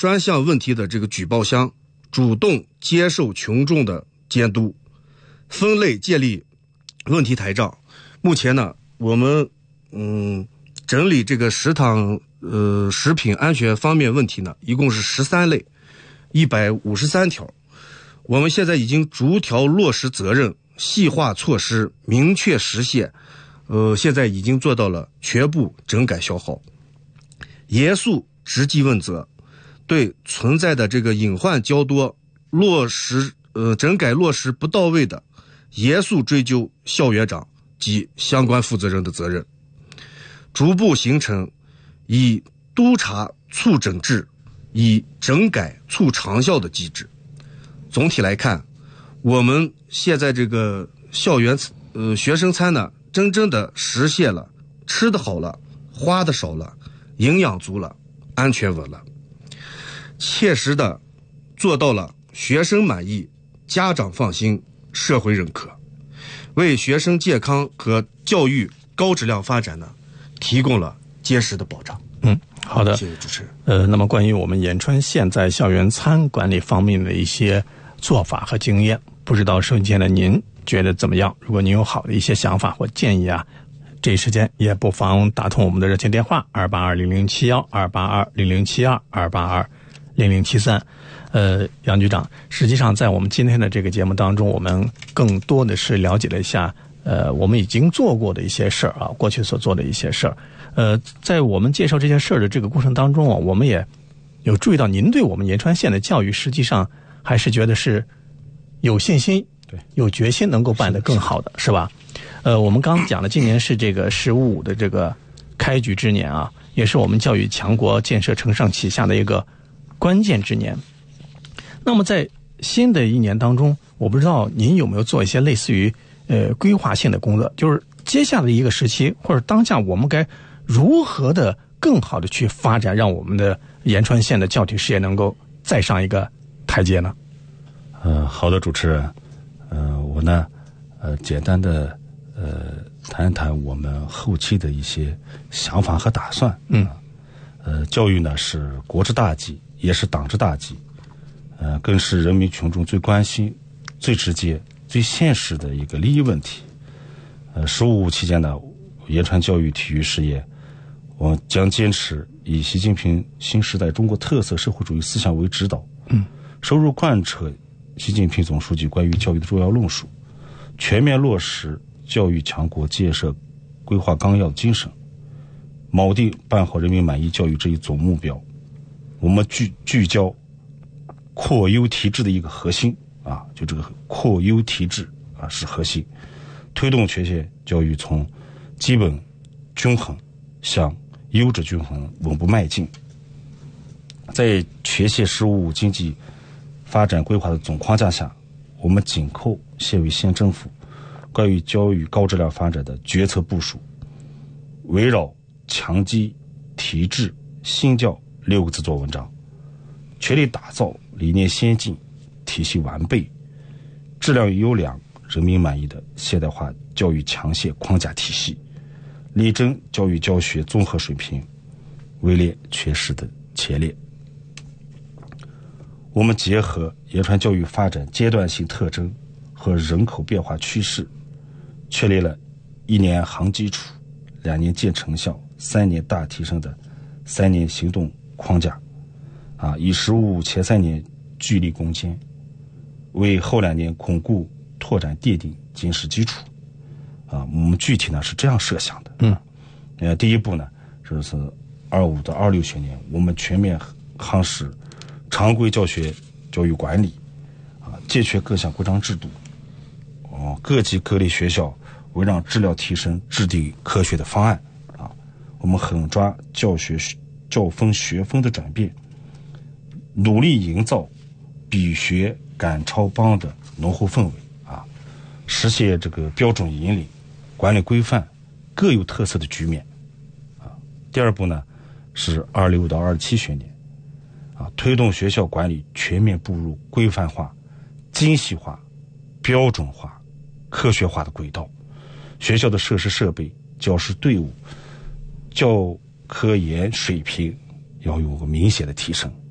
专项问题的这个举报箱，主动接受群众的监督，分类建立问题台账。目前呢，我们整理这个食堂食品安全方面问题呢，一共是13类，153条。我们现在已经逐条落实责任，细化措施，明确实现。现在已经做到了全部整改消耗，严肃直击问责，对存在的这个隐患较多、落实整改落实不到位的，严肃追究校园长及相关负责人的责任，逐步形成以督查促整治、以整改促长效的机制。总体来看，我们现在这个校园学生餐呢，真正的实现了吃的好了，花的少了，营养足了，安全稳了，切实的做到了学生满意、家长放心、社会认可，为学生健康和教育高质量发展呢提供了坚实的保障。 好的， 谢谢主持人。 那么关于我们延川县在校园餐管理方面的一些做法和经验，不知道收音机前的您觉得怎么样？如果您有好的一些想法或建议啊，这一时间也不妨打通我们的热线电话2820071 2820072 2820073。杨局长，实际上在我们今天的这个节目当中，我们更多的是了解了一下我们已经做过的一些事儿啊，过去所做的一些事儿。在我们介绍这些事儿的这个过程当中啊，我们也有注意到您对我们延川县的教育实际上还是觉得是有信心、对，有决心能够办得更好的，是吧？我们刚讲的今年是这个15的这个开局之年啊，也是我们教育强国建设承上启下的一个关键之年。那么在新的一年当中，我不知道您有没有做一些类似于规划性的工作，就是接下来一个时期或者当下我们该如何的更好的去发展，让我们的延川县的教体事业能够再上一个台阶呢？ 好的，主持人，我呢，简单的谈一谈我们后期的一些想法和打算。教育呢是国之大计，也是党之大计，更是人民群众最关心、最直接、最现实的一个利益问题。15期间呢，延川教育体育事业，我将坚持以习近平新时代中国特色社会主义思想为指导，深入贯彻习近平总书记关于教育的重要论述，全面落实教育强国建设规划纲要精神，锚定办好人民满意教育这一总目标。我们聚焦扩优提质的一个核心啊，就这个扩优提质啊是核心，推动全县教育从基本均衡向优质均衡稳步迈进。在全县15经济发展规划的总框架下，我们紧扣县委县政府关于教育高质量发展的决策部署，围绕强基提质新教6个字做文章，全力打造理念先进、体系完备、质量优良、人民满意的现代化教育强县框架体系，力争教育教学综合水平位列全市的前列。我们结合延川教育发展阶段性特征和人口变化趋势，确立了1年夯基础、2年见成效、3年大提升的3年行动框架，以15前3年聚力攻坚，为后2年巩固拓展奠定坚实基础。我们具体呢是这样设想的。第一步呢，就是25到26学年，我们全面夯实常规教学教育管理，健全各项规章制度，各级各类学校围绕质量提升制定科学的方案。我们狠抓教学教风学风的转变，努力营造比学赶超帮的浓厚氛围，实现这个标准引领、管理规范各有特色的局面。第二步呢是26到27学年，推动学校管理全面步入规范化、精细化、标准化、科学化的轨道，学校的设施设备、教师队伍、教科研水平要有个明显的提升。